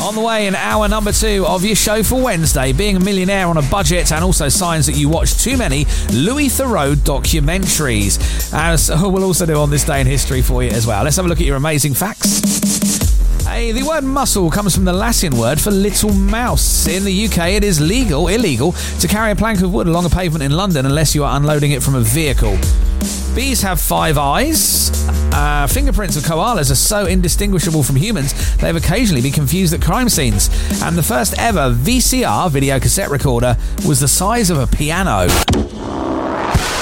On the way in hour number 2 of your show for Wednesday, being a millionaire on a budget and also signs that you watch too many Louis Theroux documentaries. As we'll also do on this day in history for you as well. Let's have a look at your amazing facts. Hey, the word muscle comes from the Latin word for little mouse. In the UK, it is illegal to carry a plank of wood along a pavement in London unless you are unloading it from a vehicle. Bees have 5 eyes. Fingerprints of koalas are so indistinguishable from humans, they've occasionally been confused at crime scenes. And the first ever VCR, video cassette recorder, was the size of a piano.